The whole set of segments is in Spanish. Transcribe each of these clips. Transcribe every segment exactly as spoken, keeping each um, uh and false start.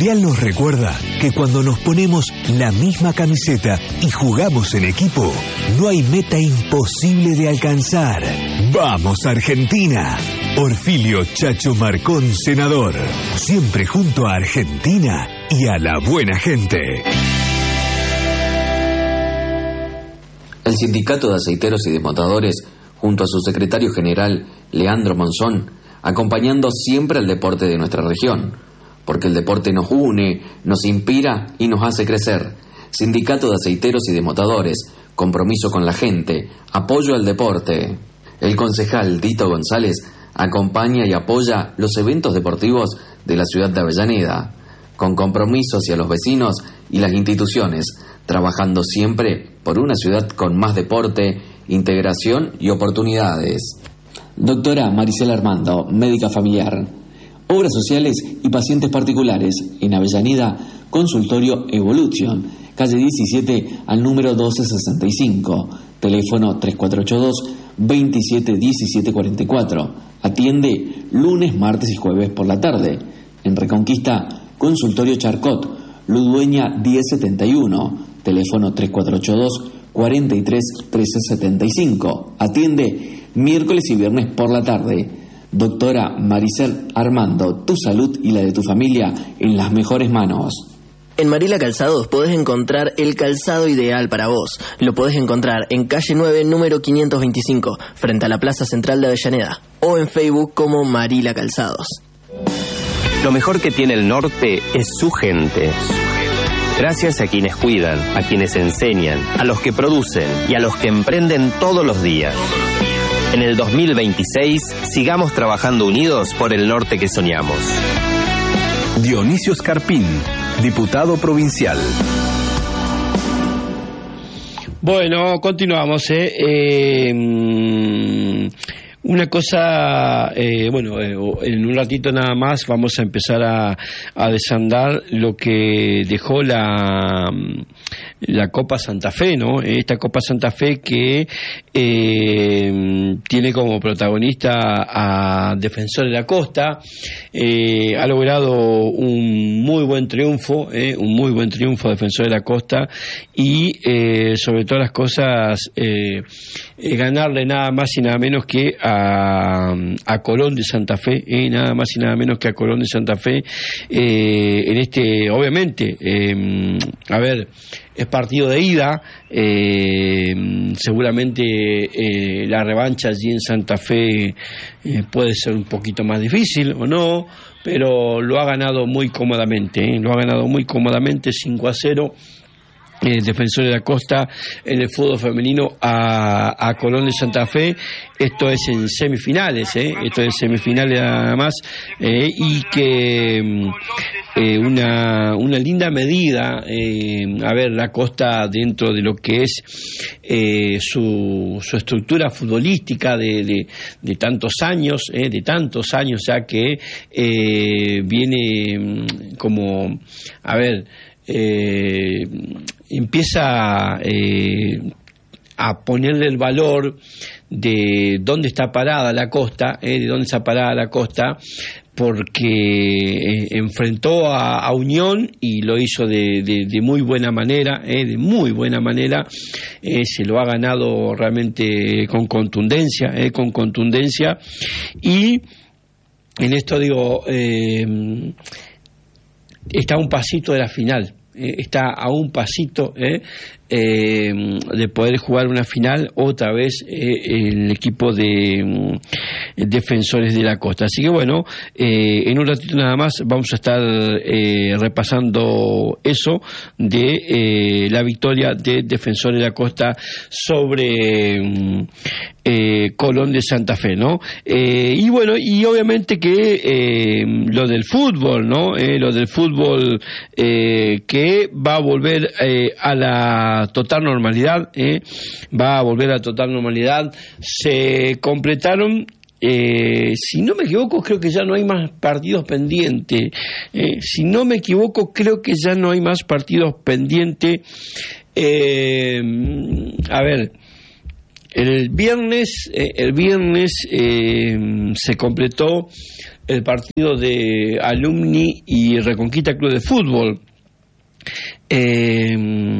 Mundial nos recuerda que cuando nos ponemos la misma camiseta y jugamos en equipo, no hay meta imposible de alcanzar. ¡Vamos, Argentina! Orfilio Chacho Marcón, senador. Siempre junto a Argentina y a la buena gente. El Sindicato de Aceiteros y Desmontadores, junto a su secretario general, Leandro Monzón, acompañando siempre al deporte de nuestra región, porque el deporte nos une, nos inspira y nos hace crecer. Sindicato de Aceiteros y Desmontadores, compromiso con la gente, apoyo al deporte. El concejal Dito González acompaña y apoya los eventos deportivos de la ciudad de Avellaneda, con compromiso hacia los vecinos y las instituciones, trabajando siempre por una ciudad con más deporte, integración y oportunidades. Doctora Maricela Armando, médica familiar. Obras sociales y pacientes particulares. En Avellaneda, consultorio Evolution, calle diecisiete al número doce sesenta y cinco. Teléfono tres cuatro ocho dos, veintisiete diecisiete cuarenta y cuatro. Atiende lunes, martes y jueves por la tarde. En Reconquista, consultorio Charcot, Ludueña diez setenta y uno. Teléfono tres cuatro ocho dos, cuarenta y tres trece setenta y cinco. Atiende miércoles y viernes por la tarde. Doctora Maricel Armando, tu salud y la de tu familia en las mejores manos. En Marila Calzados podés encontrar el calzado ideal para vos. Lo podés encontrar en calle nueve, número quinientos veinticinco, frente a la Plaza Central de Avellaneda, o en Facebook como Marila Calzados. Lo mejor que tiene el norte es su gente. Gracias a quienes cuidan, a quienes enseñan, a los que producen y a los que emprenden todos los días. En el dos mil veintiséis, sigamos trabajando unidos por el norte que soñamos. Dionisio Escarpín, diputado provincial. Bueno, continuamos. ¿eh? Eh, una cosa, eh, bueno, eh, en un ratito nada más vamos a empezar a, a desandar lo que dejó la... la Copa Santa Fe, ¿no? Esta Copa Santa Fe que eh, tiene como protagonista a Defensor de la Costa, eh, ha logrado un muy buen triunfo, eh, un muy buen triunfo Defensor de la Costa y eh, sobre todas las cosas eh, eh, ganarle nada más y nada menos que a, a Colón de Santa Fe, eh, nada más y nada menos que a Colón de Santa Fe, eh, en este, obviamente, eh, a ver, es partido de ida, eh, seguramente eh, la revancha allí en Santa Fe eh, puede ser un poquito más difícil o no, pero lo ha ganado muy cómodamente, eh, lo ha ganado muy cómodamente, cinco a cero. El Defensor de la Costa en el fútbol femenino a, a Colón de Santa Fe. Esto es en semifinales, ¿eh? Esto es en semifinales nada más, eh, y que eh, una, una linda medida, eh, a ver, la Costa dentro de lo que es eh, su, su estructura futbolística de, de, de tantos años, eh, de tantos años ya que eh, viene como, a ver, eh, empieza eh, a ponerle el valor de dónde está parada la Costa, eh, de dónde está parada la Costa, porque eh, enfrentó a, a Unión y lo hizo de, de, de muy buena manera, eh, de muy buena manera, eh, se lo ha ganado realmente con contundencia, eh, con contundencia, y en esto digo, eh, está a un pasito de la final. Está a un pasito eh, eh, de poder jugar una final otra vez eh, el equipo de um, Defensores de la Costa. Así que bueno, eh, en un ratito nada más vamos a estar eh, repasando eso de eh, la victoria de Defensores de la Costa sobre um, eh, Colón de Santa Fe, ¿no? Eh, y bueno, y obviamente que eh, lo del fútbol, ¿no? Eh, lo del fútbol eh, que va a volver eh, a la total normalidad, eh, va a volver a la total normalidad. Se completaron, eh, si no me equivoco, creo que ya no hay más partidos pendientes. Eh, si no me equivoco, creo que ya no hay más partidos pendientes. Eh, a ver, el viernes, eh, el viernes eh, se completó el partido de Alumni y Reconquista Club de Fútbol. Eh,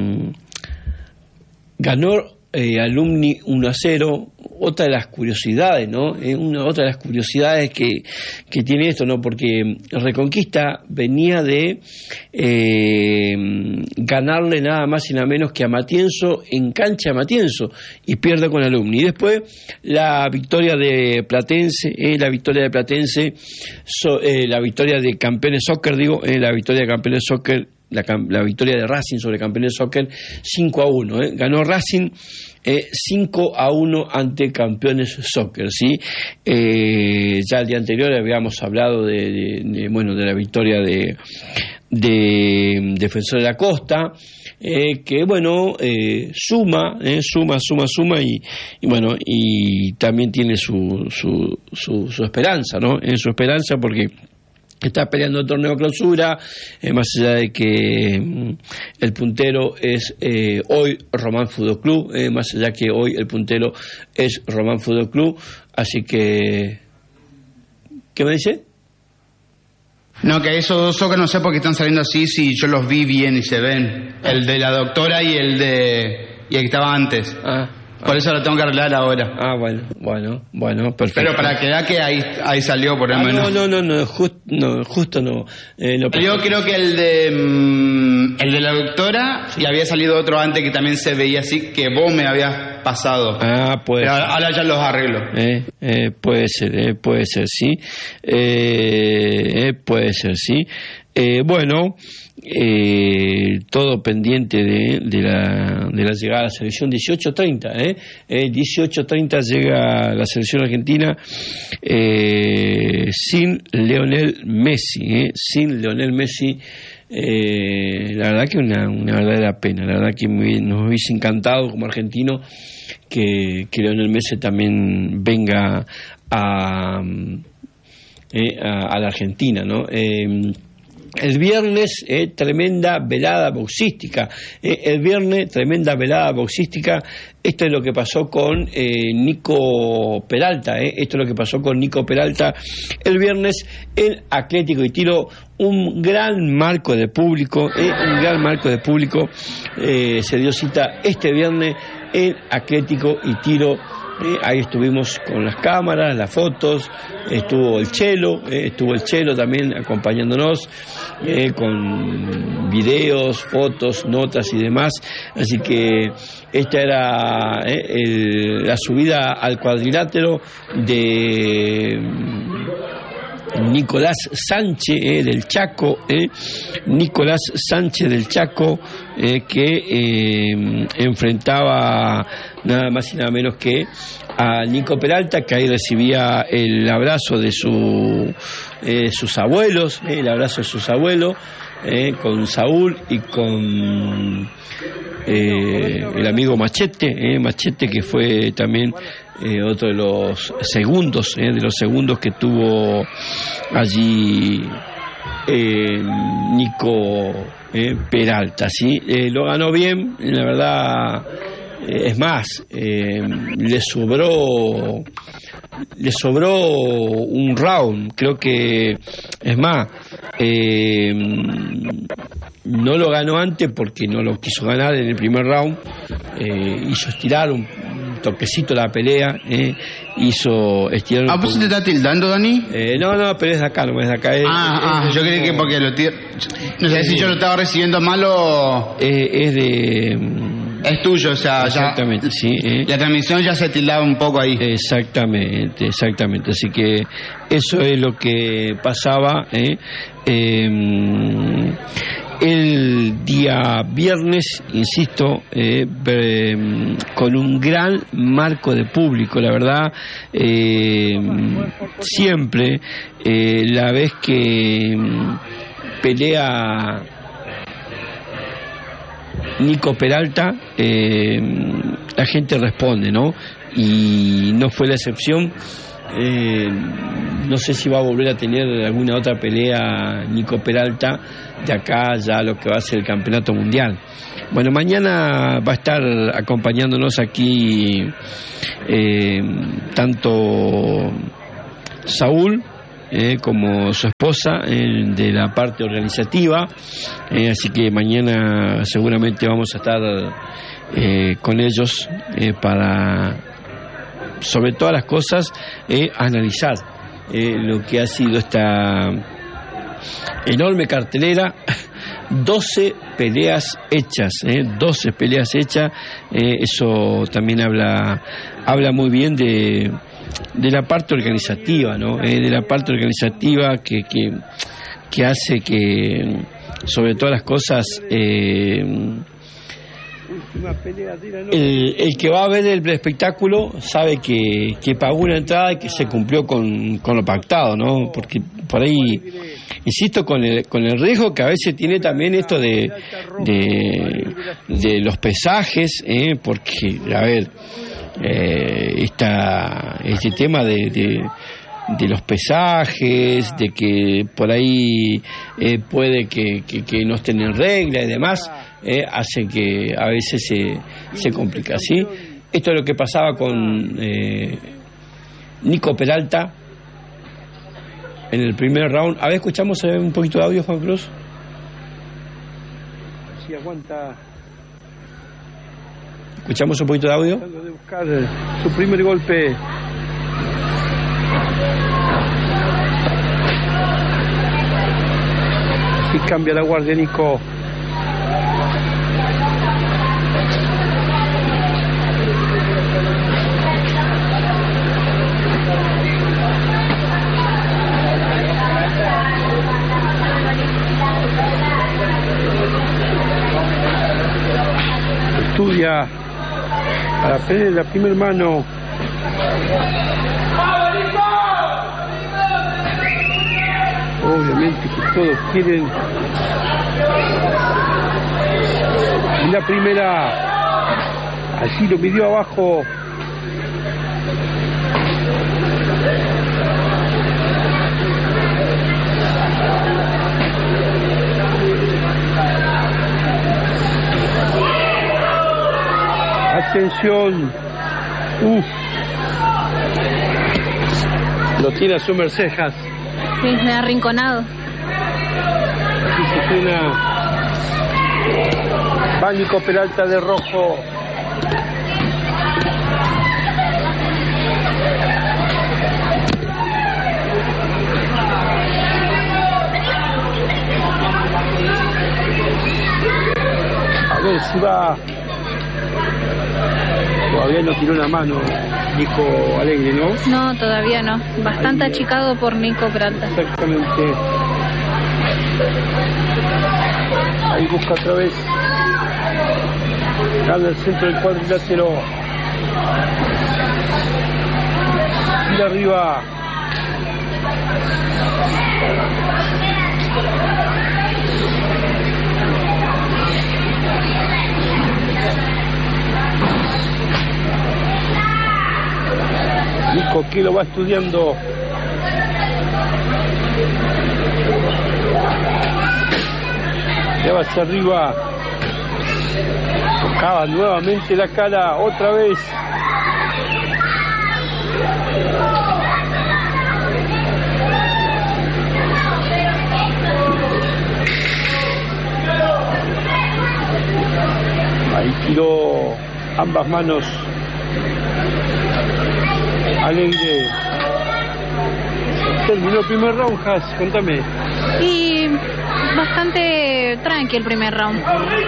ganó eh, Alumni uno a cero. Otra de las curiosidades, ¿no? Eh, una otra de las curiosidades que, que tiene esto, ¿no? Porque Reconquista venía de eh, ganarle nada más y nada menos que a Matienzo en cancha de Matienzo y pierde con Alumni. Y después la victoria de Platense, eh, la victoria de Platense, so, eh, la victoria de Campeones Soccer, digo, eh, la victoria de Campeones Soccer. La, la victoria de Racing sobre Campeones Soccer cinco a uno, ¿eh? Ganó Racing eh, cinco a uno ante Campeones Soccer, ¿sí? Eh, ya el día anterior habíamos hablado de, de, de bueno, de la victoria de, de Defensor de la Costa, eh, que bueno, eh, suma, eh, suma, suma, suma y, y bueno, y también tiene su, su, su, su esperanza, ¿no? En su esperanza porque está peleando el torneo clausura, eh, más allá de que mm, el puntero es eh, hoy Román Fútbol Club, eh, más allá que hoy el puntero es Román Fútbol Club, así que... ¿Qué me dice? No, que esos dos soccer no sé por qué están saliendo así, si yo los vi bien y se ven. El de la doctora y el de... y el que estaba antes. Ah. Por eso lo tengo que arreglar ahora. Ah, bueno, bueno, bueno, perfecto. Pero para que vea que ahí, ahí salió por lo ah, menos. No, no, no, no, just, no justo no. Eh, no Yo creo que el de mmm, el de la doctora, sí. Y había salido otro antes que también se veía así, que vos me habías pasado. Ah, puede Pero ser. ahora ya los arreglo. Eh, eh, puede ser, eh, puede ser, sí. Eh, eh, puede ser, sí. Eh, bueno... Eh, todo pendiente de, de, la, de la llegada a la selección dieciocho treinta, ¿eh? Eh, dieciocho treinta llega la selección argentina eh, sin Lionel Messi, ¿eh? sin Lionel Messi. Eh, la verdad que una, una verdadera pena, la verdad que me, nos hubiese encantado como argentino que, que Lionel Messi también venga a, eh, a, a la Argentina, ¿no? Eh, El viernes, eh, tremenda velada boxística. Eh, el viernes, tremenda velada boxística. Esto es lo que pasó con eh, Nico Peralta. Eh. Esto es lo que pasó con Nico Peralta. El viernes, el Atlético y Tiro, un gran marco de público. Eh, un gran marco de público. Eh, se dio cita este viernes el Atlético y Tiro. Eh, ahí estuvimos con las cámaras, las fotos, estuvo el Chelo, eh, estuvo el Chelo también acompañándonos eh, con videos, fotos, notas y demás. Así que esta era eh, el, la subida al cuadrilátero de Nicolás Sánchez eh, del Chaco, eh, Nicolás Sánchez del Chaco, eh, que eh, enfrentaba nada más y nada menos que a Nico Peralta, que ahí recibía el abrazo de su, eh, sus abuelos, eh, el abrazo de sus abuelos, eh, con Saúl y con eh, el amigo Machete, eh, Machete que fue también eh, otro de los segundos, eh, de los segundos que tuvo allí eh, Nico eh, Peralta, ¿sí? Eh, lo ganó bien, la verdad. Es más, eh, le sobró le sobró un round, creo que es más, eh, no lo ganó antes porque no lo quiso ganar en el primer round, eh, hizo estirar un toquecito la pelea, eh, hizo estirar un ¿Ah, vos te estás tildando, Dani? Eh, no, no, pero es de acá, no es de acá. Es, ah, es, ah, yo creí que porque lo tiro... No sé eh, si yo lo estaba recibiendo mal o... Eh, es de... Es tuyo, o sea, exactamente, ya, sí. Eh. La transmisión ya se tildaba un poco ahí. Exactamente, exactamente. Así que eso es lo que pasaba. Eh. Eh, el día viernes, insisto, eh, eh, con un gran marco de público, la verdad, eh, siempre eh, la vez que pelea Nico Peralta, eh, la gente responde, ¿no? Y no fue la excepción Eh, no sé si va a volver a tener alguna otra pelea Nico Peralta de acá ya lo que va a ser el campeonato mundial. Bueno, mañana va a estar acompañándonos aquí eh, tanto Saúl eh, como su esposa eh, de la parte organizativa, eh, así que mañana seguramente vamos a estar eh, con ellos eh, para, sobre todas las cosas, eh, analizar eh, lo que ha sido esta enorme cartelera. doce peleas hechas, eh, doce peleas hechas, eh, eso también habla habla muy bien de, de la parte organizativa, ¿no? Eh, de la parte organizativa que, que, que hace que, sobre todas las cosas, eh, el, el que va a ver el espectáculo sabe que, que pagó una entrada y que se cumplió con, con lo pactado, ¿no? Porque por ahí, insisto, con el, con el riesgo que a veces tiene también esto de, de, de los pesajes, ¿eh? Porque, a ver, eh, esta, este tema de, de, de los pesajes, de que por ahí eh, puede que, que, que no estén en regla y demás, eh, hacen que a veces se, se complica, ¿sí? Esto es lo que pasaba con eh, Nico Peralta en el primer round. A ver, escuchamos un poquito de audio, Juan Cruz. Si aguanta. Escuchamos un poquito de audio. Tratando de buscar su primer golpe. Y cambia la guardia Nico. Estudia para pelear la primera mano. Obviamente que todos quieren. Y la primera, allí lo midió abajo. Atención. Uf. Lo tiene a su mercejas. Sí, me ha arrinconado. Aquí se tiene Pánico Peralta de rojo. A ver si va. Todavía no tiró la mano Nico Alegre, ¿no? No, todavía no. Bastante ahí, achicado por Nico Peralta. Exactamente. Ahí busca otra vez. Gana el centro del cuadrilátero. Y arriba. Nico que lo va estudiando. Ya va hacia arriba. Tocaba nuevamente la cara otra vez. Ahí tiró ambas manos. Alegre. Terminó el primer round, Has, contame. Y bastante tranqui el primer round.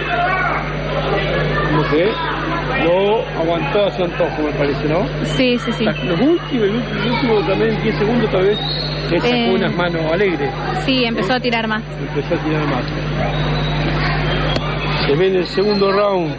¿Cómo que? No aguantó a su antojo, me parece, ¿no? Sí, sí, sí. Los últimos, el último, el último también, diez segundos tal vez, le sacó eh, unas manos Alegre. Sí, empezó ¿Eh? a tirar más. Empezó a tirar más. Se ve en el segundo round.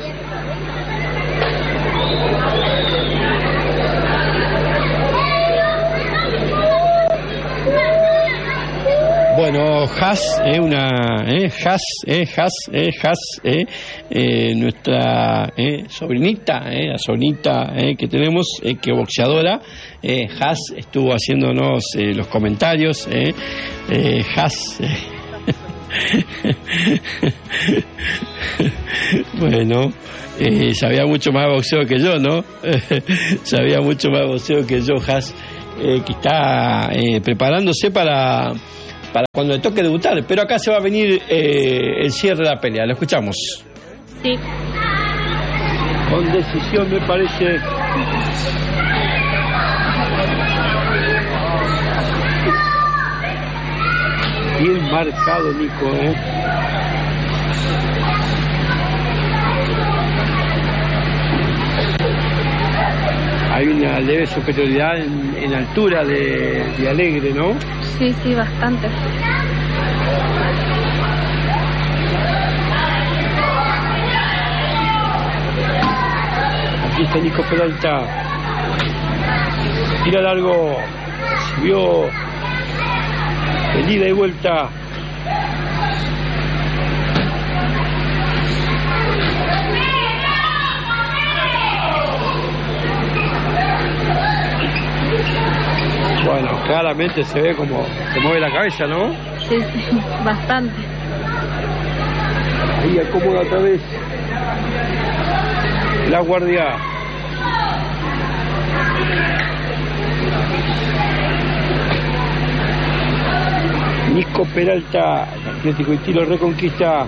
Bueno, Haas, eh, una, eh, Haas, eh, Haas, eh, Haas, eh, eh, nuestra eh, sobrinita, eh, la sobrinita eh, que tenemos, eh, que boxeadora, eh, Haas estuvo haciéndonos eh, los comentarios, eh, eh, Haas. Eh. Bueno, eh, sabía mucho más boxeo que yo, ¿no? Sabía mucho más boxeo que yo, Haas, eh, que está eh, preparándose para... para cuando le toque debutar, pero acá se va a venir eh, el cierre de la pelea. ¿Lo escuchamos? Sí. Con decisión, me parece. Bien marcado, Nico, ¿eh? Hay una leve superioridad en, en altura de, de Alegre, ¿no? Sí, sí, bastante. Aquí está Nico Peralta. Tira largo. Subió. De ida y vuelta. Bueno, claramente se ve como se mueve la cabeza, ¿no? Sí, sí, bastante. Ahí acomoda otra vez la guardia. Nico Peralta, Atlético Estilo Reconquista.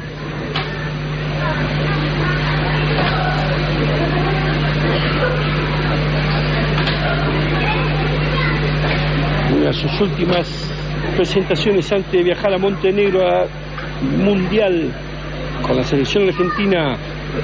Una de sus últimas presentaciones antes de viajar a Montenegro a Mundial con la selección argentina.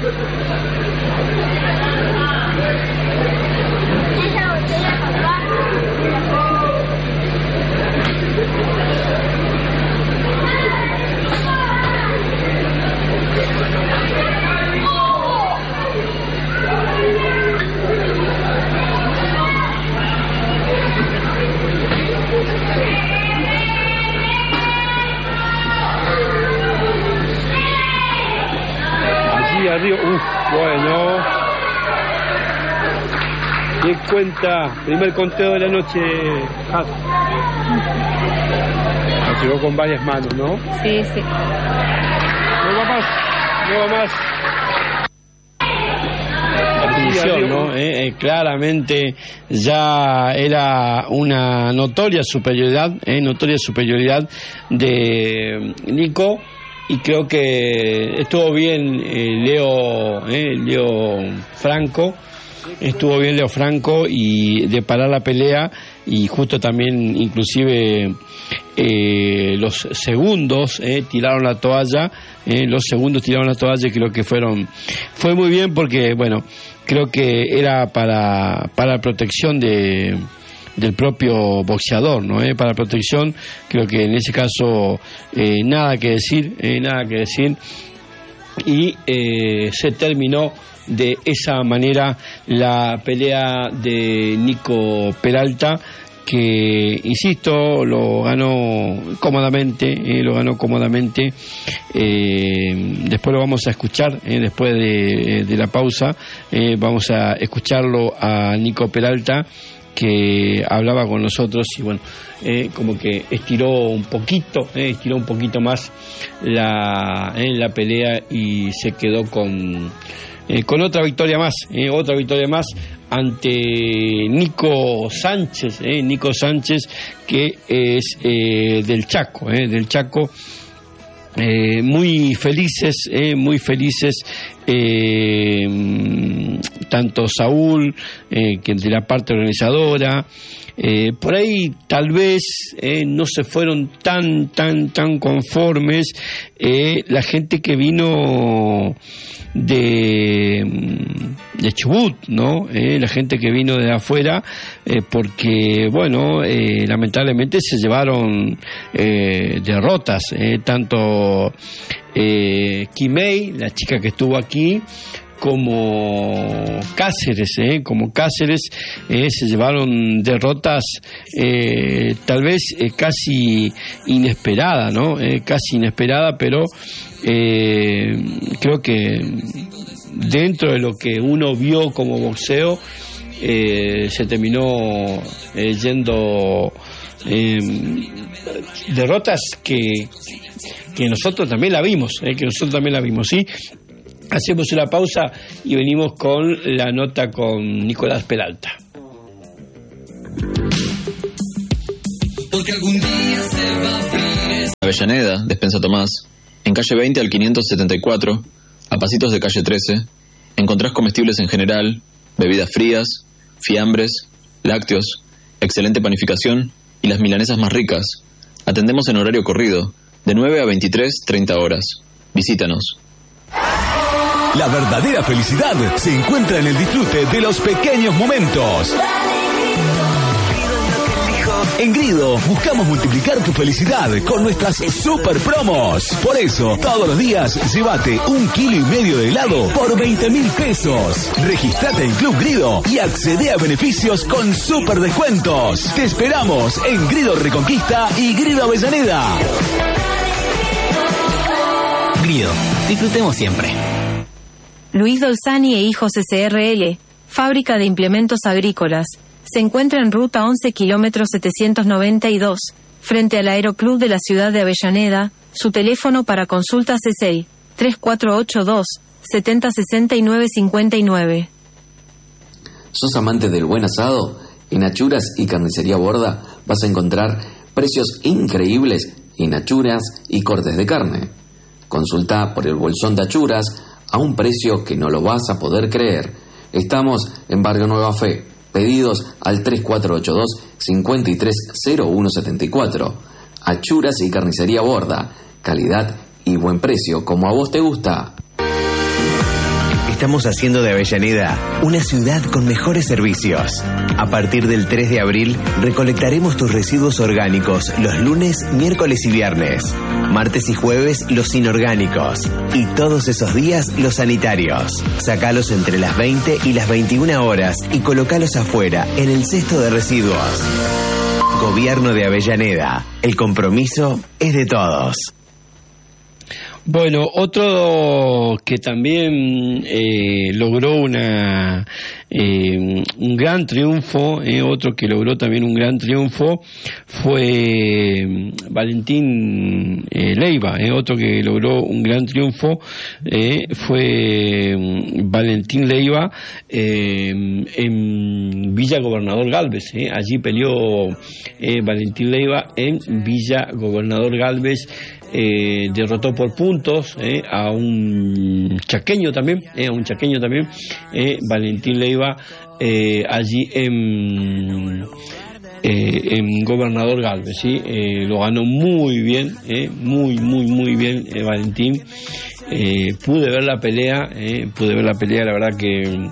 Arriba, uf, bueno, ¿qué cuenta? Primer conteo de la noche. Ah. Llegó con varias manos, ¿no? Sí, sí. No va más, no va más. Definición, ¿no? Eh, eh, claramente ya era una notoria superioridad, eh, notoria superioridad de Nico. Y creo que estuvo bien eh, Leo eh, Leo Franco, estuvo bien Leo Franco y de parar la pelea, y justo también inclusive eh, los segundos eh, tiraron la toalla, eh, los segundos tiraron la toalla, y creo que fueron fue muy bien, porque bueno, creo que era para para protección de del propio boxeador, ¿no? Eh, para protección, creo que en ese caso eh, nada que decir, eh, nada que decir, y eh, se terminó de esa manera la pelea de Nico Peralta, que insisto, lo ganó cómodamente, eh, lo ganó cómodamente. Eh, después lo vamos a escuchar, eh, después de, de la pausa, eh, vamos a escucharlo a Nico Peralta, que hablaba con nosotros, y bueno, eh, como que estiró un poquito, eh, estiró un poquito más la, eh, la pelea, y se quedó con eh, con otra victoria más, eh, otra victoria más ante Nico Sánchez, eh, Nico Sánchez, que es eh, del Chaco, eh, del Chaco. Eh, muy felices, eh, muy felices, eh, tanto Saúl, eh, que de la parte organizadora, eh, por ahí tal vez eh, no se fueron tan, tan, tan conformes eh, la gente que vino de, de Chubut, ¿no? Eh, la gente que vino de afuera, eh, porque, bueno, eh, lamentablemente se llevaron eh, derrotas, eh, tanto eh, Kimei, la chica que estuvo aquí, como Cáceres, eh, como Cáceres eh, se llevaron derrotas eh, tal vez eh, casi inesperada, ¿no? Eh, casi inesperada, pero eh, creo que dentro de lo que uno vio como boxeo eh, se terminó eh, yendo eh, derrotas que que nosotros también la vimos, eh, que nosotros también la vimos, ¿sí? Hacemos una pausa y venimos con la nota con Nicolás Peralta. Porque algún día se va a abrir. Avellaneda, Despensa Tomás, en calle veinte al quinientos setenta y cuatro, a pasitos de calle trece, encontrás comestibles en general, bebidas frías, fiambres, lácteos, excelente panificación y las milanesas más ricas. Atendemos en horario corrido, de nueve a veintitrés, treinta horas. Visítanos. La verdadera felicidad se encuentra en el disfrute de los pequeños momentos. En Grido buscamos multiplicar tu felicidad con nuestras super promos. Por eso, todos los días, llévate un kilo y medio de helado por veinte mil pesos. Registrate en Club Grido y accede a beneficios con super descuentos. Te esperamos en Grido Reconquista y Grido Avellaneda. Grido, disfrutemos siempre. Luis Dolzani e Hijos S R L, fábrica de implementos agrícolas. Se encuentra en ruta once kilómetros setecientos noventa y dos, frente al Aeroclub de la ciudad de Avellaneda. Su teléfono para consultas es el tres cuatro ocho dos, siete cero seis nueve cinco nueve. ¿Sos amante del buen asado? En Achuras y Carnicería Borda vas a encontrar precios increíbles en achuras y cortes de carne. Consulta por el bolsón de achuras a un precio que no lo vas a poder creer. Estamos en Barrio Nueva Fe. Pedidos al tres cuatro ocho dos, cinco tres cero uno siete cuatro. Achuras y Carnicería Borda. Calidad y buen precio, como a vos te gusta. Estamos haciendo de Avellaneda una ciudad con mejores servicios. A partir del tres de abril, recolectaremos tus residuos orgánicos los lunes, miércoles y viernes. Martes y jueves, los inorgánicos. Y todos esos días, los sanitarios. Sacalos entre las veinte y las veintiuna horas y colocalos afuera, en el cesto de residuos. Gobierno de Avellaneda. El compromiso es de todos. Bueno, otro que también eh, logró una eh, un gran triunfo, eh, otro que logró también un gran triunfo fue Valentín eh, Leiva, eh, otro que logró un gran triunfo eh, fue Valentín Leiva eh, en Villa Gobernador Galvez, eh, allí peleó eh, Valentín Leiva en Villa Gobernador Galvez. Eh, derrotó por puntos eh, a un chaqueño también, eh, a un chaqueño también, eh, Valentín Leiva, eh, allí en, eh, en Gobernador Galvez, ¿sí? Eh, lo ganó muy bien, eh, muy, muy, muy bien eh, Valentín. Eh, pude ver la pelea, eh, pude ver la pelea, la verdad que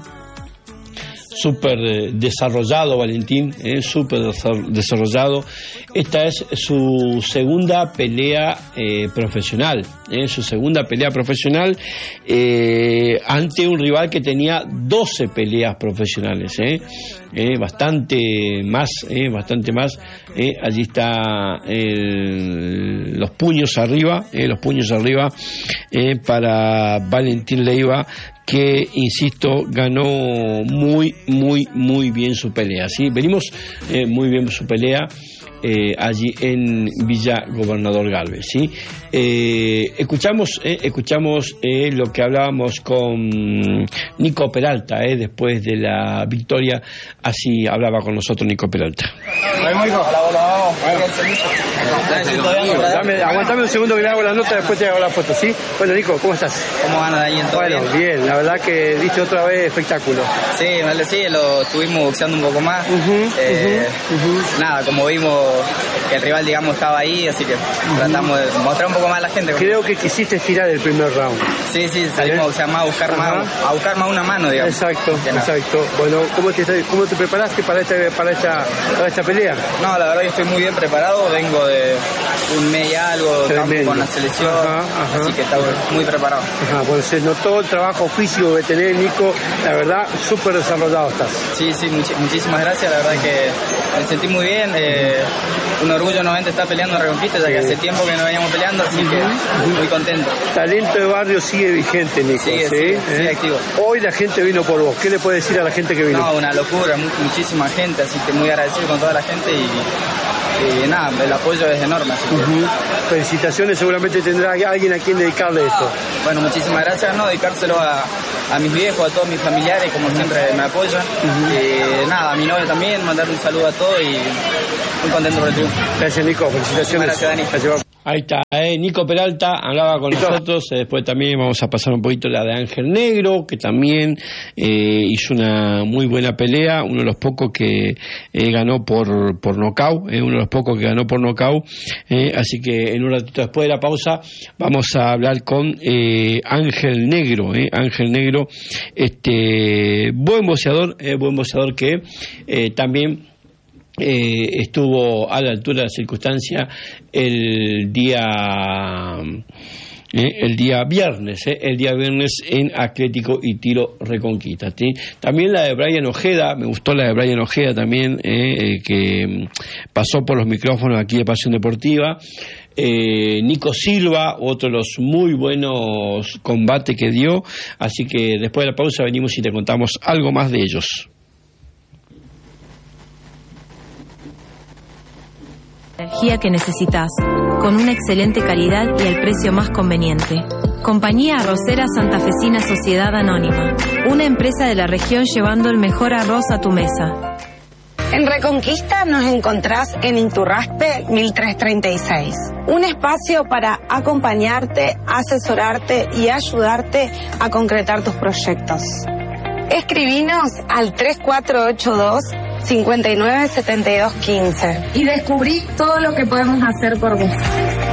súper desarrollado Valentín, eh, súper desarrollado. Esta es su segunda pelea eh, profesional, eh, su segunda pelea profesional eh, ante un rival que tenía doce peleas profesionales, eh, eh, bastante más, eh, bastante más. Eh, allí está el, los puños arriba, eh, los puños arriba eh, para Valentín Leiva, que, insisto, ganó muy, muy, muy bien su pelea. ¿Sí? Venimos eh, muy bien su pelea eh, allí en Villa Gobernador Galvez. ¿Sí? Eh, escuchamos eh, escuchamos eh, lo que hablábamos con Nico Peralta eh, después de la victoria. Así hablaba con nosotros Nico Peralta. Dame, aguantame un segundo que le hago la nota, después te hago la foto, ¿sí? Bueno, Nico, ¿cómo estás? ¿Cómo andas ahí en todo? Bueno, bien? bien, la verdad que diste otra vez espectáculo. Sí, sí, lo estuvimos boxeando un poco más. Uh-huh, eh, uh-huh, uh-huh. Nada, como vimos que el rival, digamos, estaba ahí, así que uh-huh. tratamos de mostrar un poco más a la gente. Creo que quisiste estirar el primer round. Sí, sí, salimos o sea, más a buscar más, a buscar más una mano, digamos. Exacto, exacto. Bueno, ¿cómo te, cómo te preparaste para esta, para esta, para esta pelea? No, la verdad que estoy muy muy bien preparado, vengo de un mes y algo campo con la selección, ajá, ajá. Así que está muy preparado. Ajá, pues se notó el trabajo físico que tenés, Nico, la verdad, súper desarrollado estás. Sí, sí, much- muchísimas gracias, la verdad que me sentí muy bien, eh, un orgullo nuevamente estar peleando en Reconquista, ya que hace tiempo que no veníamos peleando, así uh-huh. que uh-huh. muy contento. Talento de barrio sigue vigente, Nico. Sigue, ¿sí? sigue, ¿Eh? sigue activo. Hoy la gente vino por vos, ¿qué le puedes decir a la gente que vino? No, una locura, mu- muchísima gente, así que muy agradecido con toda la gente y, y nada, el apoyo es enorme. Así que... uh-huh. Felicitaciones, seguramente tendrá alguien a quien dedicarle esto. Bueno, muchísimas gracias, no, dedicárselo a, a mis viejos, a todos mis familiares, como siempre me apoyan. Uh-huh. Y nada, a mi novia también, mandarle un saludo a todos y muy contento por el triunfo. Gracias, Nico, felicitaciones. Gracias, Dani. Gracias. Ahí está, eh, Nico Peralta hablaba con nosotros, eh, después también vamos a pasar un poquito la de Ángel Negro, que también eh, hizo una muy buena pelea, uno de los pocos que eh, ganó por, por nocaut, eh, uno de los pocos que ganó por nocaut, eh, así que en un ratito después de la pausa vamos a hablar con eh, Ángel Negro, eh, Ángel Negro, este buen boxeador, eh, buen boxeador que eh, también Eh, estuvo a la altura de la circunstancia el día eh, el día viernes eh, el día viernes en Atlético y Tiro Reconquista, ¿sí? También la de Brian Ojeda, me gustó la de Brian Ojeda también, eh, eh, que pasó por los micrófonos aquí de Pasión Deportiva. Eh, Nico Silva, otro de los muy buenos combates que dio, así que después de la pausa venimos y te contamos algo más de ellos. Energía que necesitas, con una excelente calidad y el precio más conveniente. Compañía Arrocera Santafesina Sociedad Anónima, una empresa de la región llevando el mejor arroz a tu mesa. En Reconquista nos encontrás en Inturraspe mil trescientos treinta y seis. Un espacio para acompañarte, asesorarte y ayudarte a concretar tus proyectos. Escribinos al tres cuatro ocho dos, cinco nueve siete dos uno cinco y descubrí todo lo que podemos hacer por vos.